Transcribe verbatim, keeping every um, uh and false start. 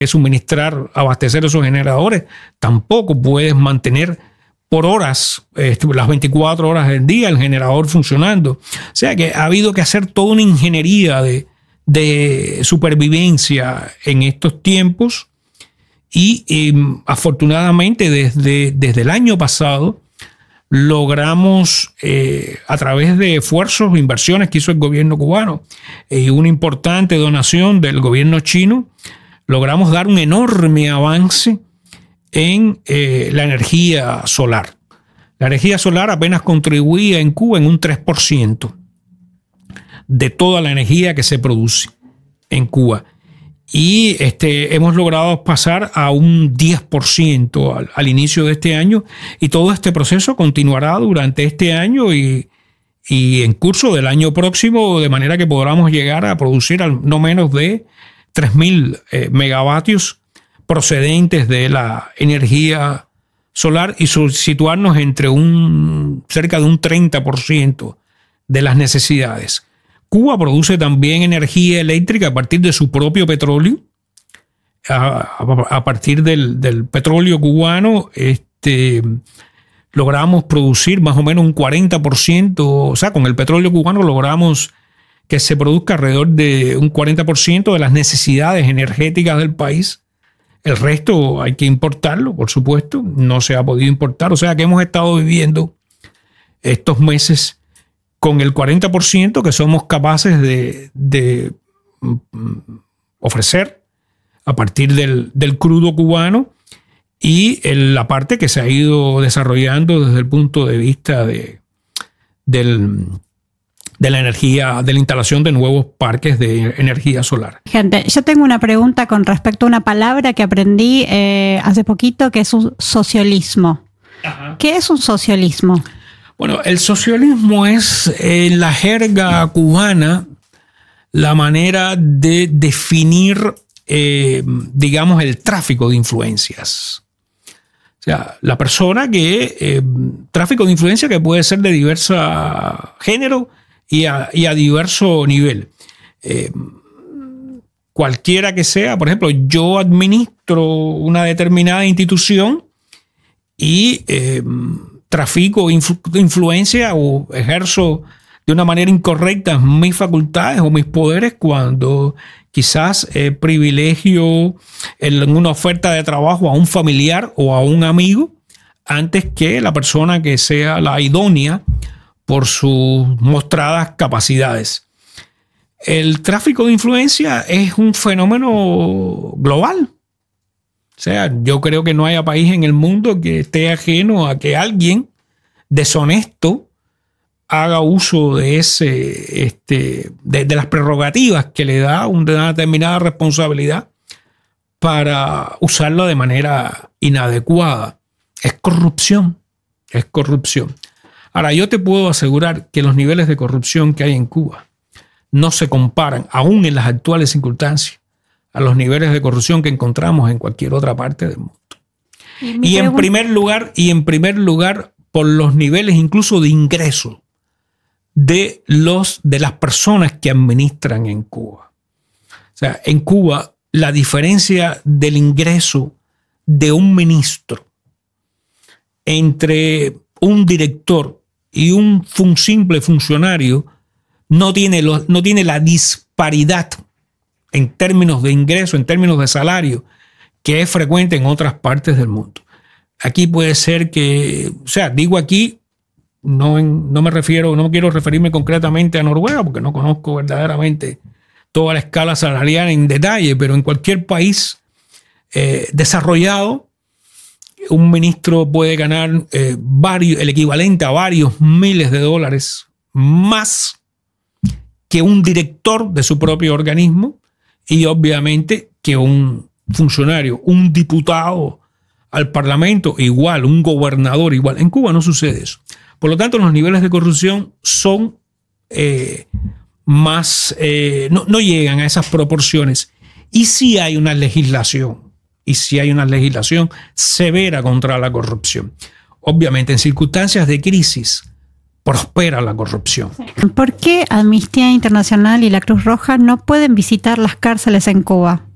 suministrar, abastecer esos generadores. Tampoco puedes mantener por horas, eh, las veinticuatro horas del día, el generador funcionando. O sea que ha habido que hacer toda una ingeniería de, de supervivencia en estos tiempos y eh, afortunadamente desde, desde el año pasado logramos, eh, a través de esfuerzos, inversiones que hizo el gobierno cubano y eh, una importante donación del gobierno chino, logramos dar un enorme avance en eh, la energía solar. La energía solar apenas contribuía en Cuba en un tres por ciento de toda la energía que se produce en Cuba. Y este, hemos logrado pasar a un diez por ciento al, al inicio de este año, y todo este proceso continuará durante este año y, y en curso del año próximo, de manera que podamos llegar a producir al, no menos de tres mil eh, megavatios procedentes de la energía solar y situarnos entre un cerca de un treinta por ciento de las necesidades. Cuba produce también energía eléctrica a partir de su propio petróleo. A, a, a partir del, del petróleo cubano este, logramos producir más o menos un cuarenta por ciento, o sea, con el petróleo cubano logramos que se produzca alrededor de un cuarenta por ciento de las necesidades energéticas del país. El resto hay que importarlo, por supuesto, no se ha podido importar. O sea que hemos estado viviendo estos meses con el cuarenta por ciento que somos capaces de, de ofrecer a partir del, del crudo cubano y el, la parte que se ha ido desarrollando desde el punto de vista de, del... de la energía, de la instalación de nuevos parques de energía solar. Gente, yo tengo una pregunta con respecto a una palabra que aprendí eh, hace poquito, que es un socialismo. Ajá. ¿Qué es un socialismo? Bueno, el socialismo es, en la jerga cubana, la manera de definir, eh, digamos, el tráfico de influencias. O sea, la persona que, eh, tráfico de influencia que puede ser de diverso género, Y a, y a diverso nivel. Eh, cualquiera que sea, por ejemplo, yo administro una determinada institución y eh, trafico influ, influencia o ejerzo de una manera incorrecta mis facultades o mis poderes cuando quizás eh, privilegio en una oferta de trabajo a un familiar o a un amigo antes que la persona que sea la idónea por sus mostradas capacidades. El tráfico de influencia es un fenómeno global. O sea, yo creo que no haya país en el mundo que esté ajeno a que alguien deshonesto haga uso de ese, este, de, de las prerrogativas que le da una determinada responsabilidad para usarla de manera inadecuada. Es corrupción. Es corrupción. Ahora, yo te puedo asegurar que los niveles de corrupción que hay en Cuba no se comparan, aún en las actuales circunstancias, a los niveles de corrupción que encontramos en cualquier otra parte del mundo. Y, y en primer lugar, y en primer lugar, por los niveles incluso de ingreso de los de las personas que administran en Cuba. O sea, en Cuba la diferencia del ingreso de un ministro entre un director y un fun, simple funcionario no tiene, lo, no tiene la disparidad en términos de ingreso, en términos de salario, que es frecuente en otras partes del mundo. Aquí puede ser que, o sea, digo aquí, no, en, no me refiero, no quiero referirme concretamente a Noruega, porque no conozco verdaderamente toda la escala salarial en detalle, pero en cualquier país eh, desarrollado, un ministro puede ganar eh, varios, el equivalente a varios miles de dólares más que un director de su propio organismo y obviamente que un funcionario, un diputado al Parlamento igual, un gobernador igual. En Cuba no sucede eso. Por lo tanto, los niveles de corrupción son eh, más, eh, no, no llegan a esas proporciones. Y sí hay una legislación. Y si hay una legislación severa contra la corrupción. Obviamente, en circunstancias de crisis, prospera la corrupción. ¿Por qué Amnistía Internacional y la Cruz Roja no pueden visitar las cárceles en Cuba?